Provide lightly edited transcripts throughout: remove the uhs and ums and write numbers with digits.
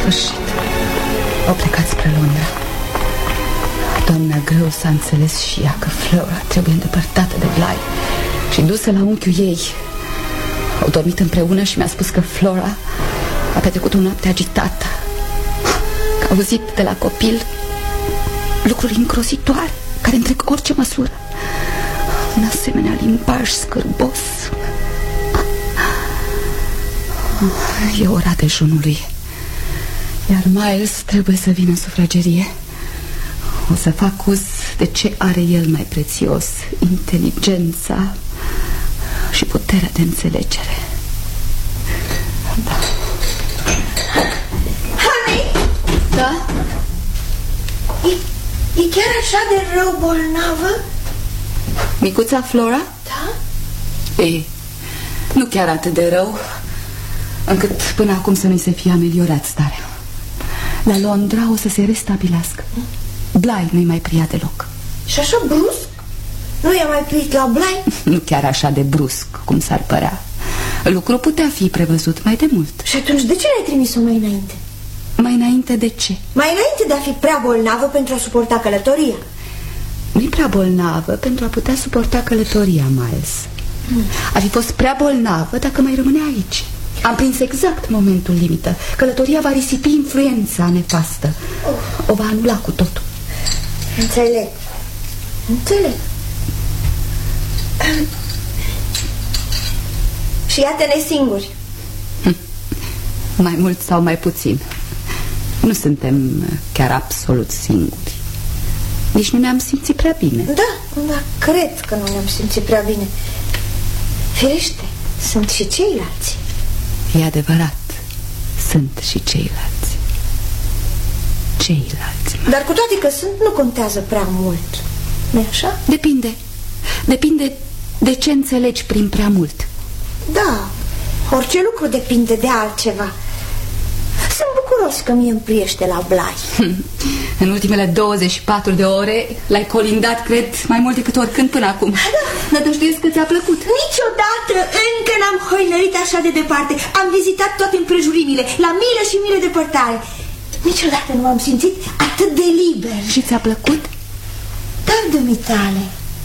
sfârșit au plecat spre Londra. Doamna greu s-a înțeles și ea că Flora trebuie îndepărtată de Bly și dusă la unchiul ei. Au dormit împreună și mi-a spus că Flora a petrecut o noapte agitată, că a auzit de la copil lucruri îngrozitoare care întrec orice măsură. Un asemenea limbaj scârbos. E ora dejunului, iar Miles trebuie să vină în sufragerie. O să fac uz de ce are el mai prețios: inteligența și puterea de înțelegere. Da. Honey! Da? E chiar așa de rău bolnavă? Micuța Flora? Da? E, nu chiar atât de rău, încât până acum să nu-i se fie ameliorat starea. La Londra o să se restabilească. Bly nu-i mai pria deloc. Și așa brusc? Nu i-a mai prit la Bly? Nu chiar așa de brusc cum s-ar părea. Lucrul putea fi prevăzut mai de mult. Și atunci de ce n-ai trimis-o mai înainte? Mai înainte de ce? Mai înainte de a fi prea bolnavă pentru a suporta călătoria. Nu-i prea bolnavă pentru a putea suporta călătoria, Miles. Ar fi fost prea bolnavă dacă mai rămânea aici. Am prins exact momentul limită. Călătoria va risipi influența nefastă. O va anula cu totul. Înțeleg. Înțeleg. Și iată-ne singuri. Mai mult sau mai puțin. Nu suntem chiar absolut singuri. Nici nu ne-am simțit prea bine. Da, cred că nu ne-am simțit prea bine. Firește, sunt și ceilalți. E adevărat, sunt și ceilalți. Dar cu toate că sunt, nu contează prea mult. Nu-i așa? Depinde de ce înțelegi prin prea mult. Da, orice lucru depinde de altceva. Sunt bucuros că mie îmi priește la Bly. În ultimele 24 de ore l-ai colindat, cred, mai mult decât oricând până acum. Da. Nădăjduiesc că ți-a plăcut. Niciodată încă n-am hoinărit așa de departe. Am vizitat toate împrejurimile, la mile și mile departare. Niciodată nu m-am simțit atât de liber. Și ți-a plăcut? Dar, dumitale,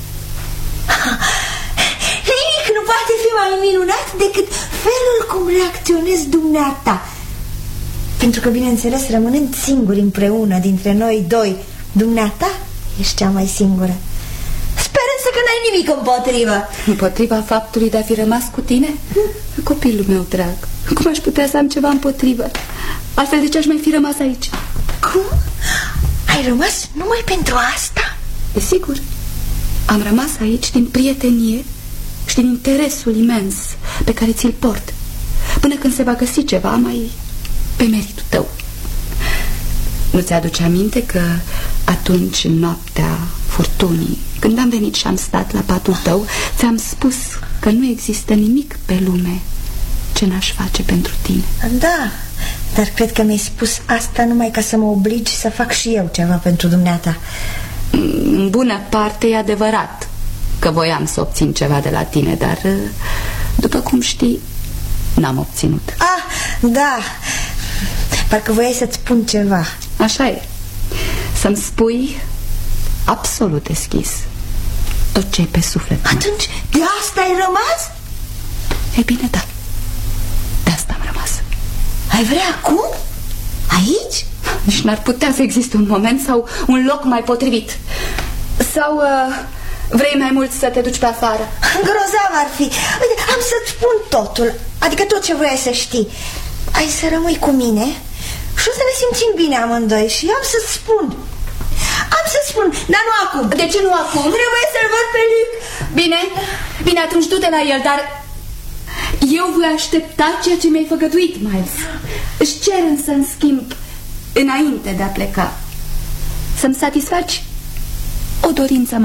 nimic nu poate fi mai minunat decât felul cum reacționezi dumneata. Pentru că, bineînțeles, rămânând singuri împreună dintre noi doi, dumneata ești cea mai singură. Sper însă că n-ai nimic împotrivă. Împotriva faptului de a fi rămas cu tine? Copilul meu drag, cum aș putea să am ceva împotrivă? Altfel de ce aș mai fi rămas aici? Cum? Ai rămas numai pentru asta? Desigur. Am rămas aici din prietenie și din interesul imens pe care ți-l port, până când se va găsi ceva mai pe meritul tău. Nu ți-aduce aminte că atunci, în noaptea furtunii, când am venit și am stat la patul tău, ți-am spus că nu există nimic pe lume ce n-aș face pentru tine? Da, dar cred că mi-ai spus asta numai ca să mă obligi să fac și eu ceva pentru dumneata. În bună parte e adevărat că voiam să obțin ceva de la tine, dar, după cum știi, n-am obținut. Ah, da, parcă voiai să-ți spun ceva. Așa e. Să-mi spui absolut deschis tot ce e pe suflet. Atunci, de asta ai rămas? Ei bine, da. De asta am rămas. Ai vrea acum? Aici? Nici n-ar putea să existe un moment sau un loc mai potrivit. Sau vrei mai mult să te duci pe afară? Grozav ar fi. Uite, am să-ți spun totul. Adică tot ce vrei să știi. Ai să rămâi cu mine și o să ne simțim bine amândoi. Și am să-ți spun. Am să-ți spun, dar nu acum. De ce nu acum? Trebuie să-l văd pe Luc. Bine, atunci du-te la el, dar eu voi aștepta ceea ce mi-ai făgăduit, Miles. Își cer însă, în schimb, înainte de a pleca, să-mi satisfaci o dorință mai